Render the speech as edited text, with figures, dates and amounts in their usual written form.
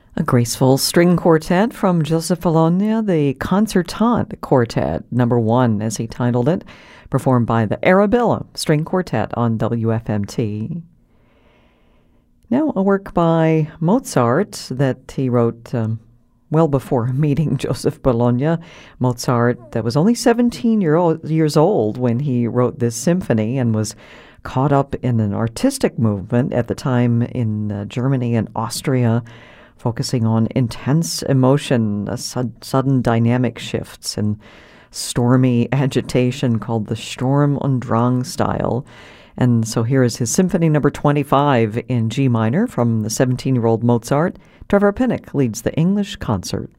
A graceful string quartet from Joseph Bologna, the Concertante Quartet, number 1, as he titled it, performed by the Arabella String Quartet on WFMT. Now, a work by Mozart that he wrote well before meeting Joseph Bologna. Mozart that was only 17 years old when he wrote this symphony and was caught up in an artistic movement at the time in Germany and Austria, focusing on intense emotion, sudden dynamic shifts, and stormy agitation called the Sturm und Drang style. And so here is his Symphony Number 25 in G minor from the 17-year-old Mozart. Trevor Pinnock leads the English concert.